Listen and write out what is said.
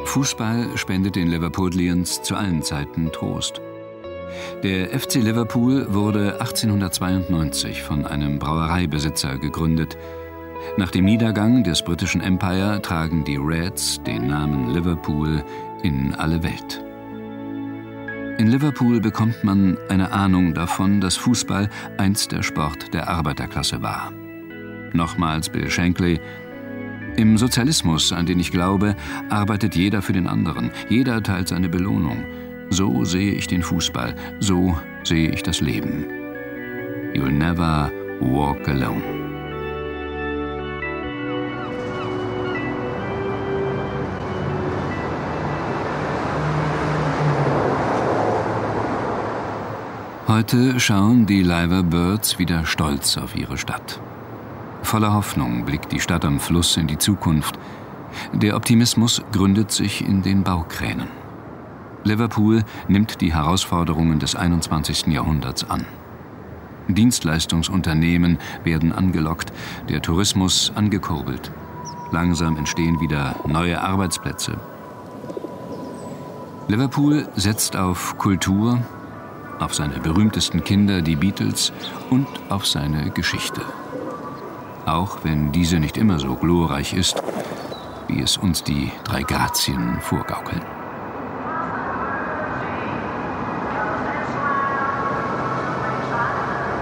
Fußball spendet den Liverpudlians zu allen Zeiten Trost. Der FC Liverpool wurde 1892 von einem Brauereibesitzer gegründet. Nach dem Niedergang des britischen Empire tragen die Reds den Namen Liverpool in alle Welt. In Liverpool bekommt man eine Ahnung davon, dass Fußball einst der Sport der Arbeiterklasse war. Nochmals Bill Shankly: Im Sozialismus, an den ich glaube, arbeitet jeder für den anderen. Jeder teilt seine Belohnung. So sehe ich den Fußball. So sehe ich das Leben. You'll never walk alone. Heute schauen die Liver Birds wieder stolz auf ihre Stadt. Voller Hoffnung blickt die Stadt am Fluss in die Zukunft. Der Optimismus gründet sich in den Baukränen. Liverpool nimmt die Herausforderungen des 21. Jahrhunderts an. Dienstleistungsunternehmen werden angelockt, der Tourismus angekurbelt. Langsam entstehen wieder neue Arbeitsplätze. Liverpool setzt auf Kultur, auf seine berühmtesten Kinder, die Beatles, und auf seine Geschichte. Auch wenn diese nicht immer so glorreich ist, wie es uns die drei Grazien vorgaukeln.